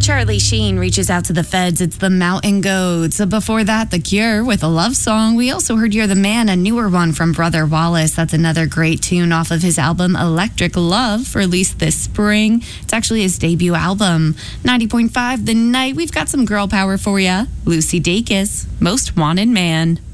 Charlie Sheen reaches out to the feds. It's the Mountain Goats. Before that, The Cure with a love song. We also heard You're the Man, a newer one from Brother Wallace. That's another great tune off of his album Electric Love, released this spring. It's actually his debut album. 90.5 The Night. We've got some girl power for you. Lucy Dacus, Most Wanted Man.